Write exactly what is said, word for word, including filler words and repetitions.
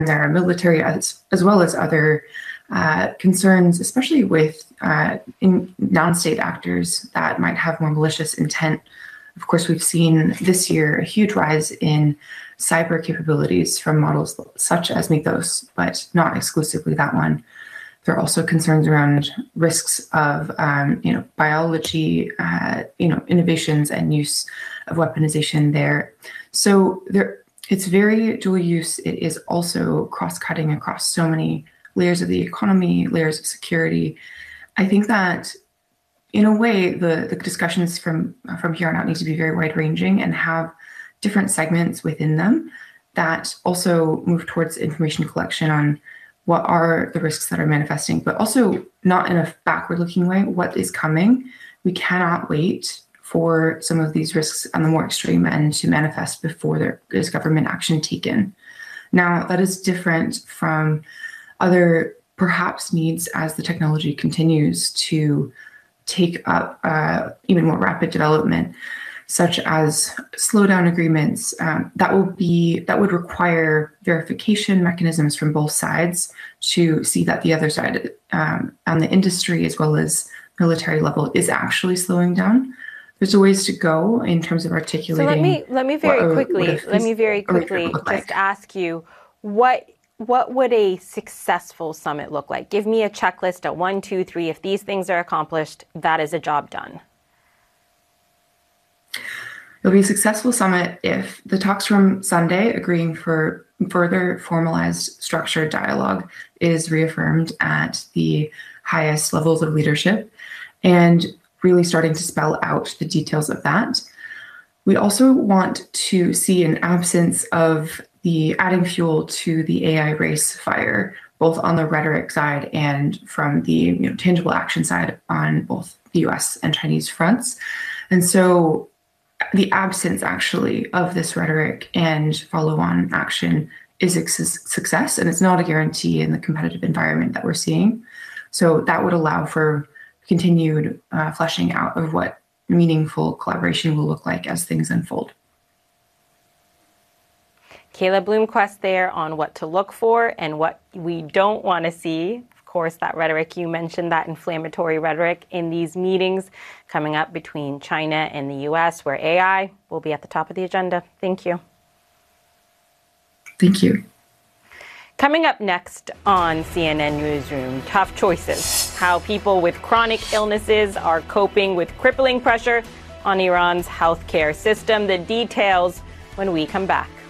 our military, as, as well as other uh, concerns, especially with uh, in non-state actors that might have more malicious intent. Of course, we've seen this year a huge rise in cyber capabilities from models such as Mythos, but not exclusively that one. There are also concerns around risks of, um, you know, biology, uh, you know, innovations and use of weaponization there. So there, it's very dual use. It is also cross-cutting across so many layers of the economy, layers of security. I think that, in a way, the, the discussions from from here on out need to be very wide-ranging and have different segments within them that also move towards information collection on what are the risks that are manifesting, but also not in a backward-looking way, what is coming. We cannot wait for some of these risks on the more extreme end to manifest before there is government action taken. Now, that is different from other perhaps needs as the technology continues to take up uh, even more rapid development, such as slowdown agreements. Um, that will be that would require verification mechanisms from both sides to see that the other side, um, on the industry as well as military level, is actually slowing down. There's a ways to go in terms of articulating. So let me let me very what, quickly what let me very quickly just like. ask you what. What would a successful summit look like? Give me a checklist, a one, two, three. If these things are accomplished, that is a job done. It'll be a successful summit if the talks from Sunday agreeing for further formalized structured dialogue is reaffirmed at the highest levels of leadership and really starting to spell out the details of that. We also want to see an absence of the adding fuel to the A I race fire, both on the rhetoric side and from the you know, tangible action side on both the U S and Chinese fronts. And so the absence actually of this rhetoric and follow-on action is a success, and it's not a guarantee in the competitive environment that we're seeing. So that would allow for continued uh, fleshing out of what meaningful collaboration will look like as things unfold. Kayla Bloomquist there on what to look for and what we don't want to see. Of course, that rhetoric, you mentioned that inflammatory rhetoric in these meetings coming up between China and the U S, where A I will be at the top of the agenda. Thank you. Thank you. Coming up next on C N N Newsroom, tough choices. How people with chronic illnesses are coping with crippling pressure on Iran's healthcare system. The details when we come back.